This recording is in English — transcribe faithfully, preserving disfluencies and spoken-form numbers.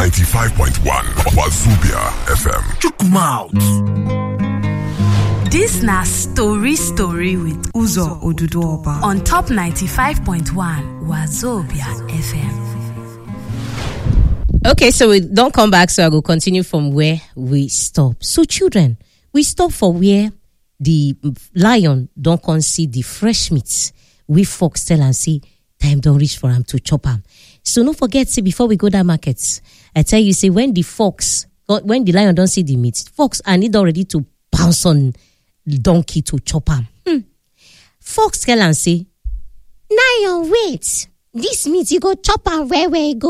ninety-five point one Wazobia F M. Check them out. This na story story with Uzo Oduduoba on top ninety-five point one Wazobia F M. Okay, so we don't come back, so I will continue from where we stop. So children, we stop for where the lion don't come see the fresh meat. We fox tell and see time don't reach for him to chop him. So don't forget, see, before we go to markets, I tell you, say when the fox, when the lion don't see the meat, fox I need already to pounce on donkey to chop him. Hmm. Fox tell and say, lion, wait, this meat you go chop him where where you go.